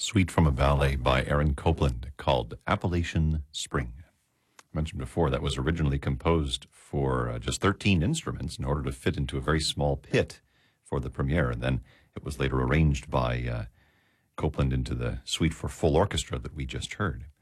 Suite from a ballet by Aaron Copland called Appalachian Spring. I mentioned before that was originally composed for just 13 instruments in order to fit into a very small pit for the premiere, and then it was later arranged by Copland into the suite for full orchestra that we just heard.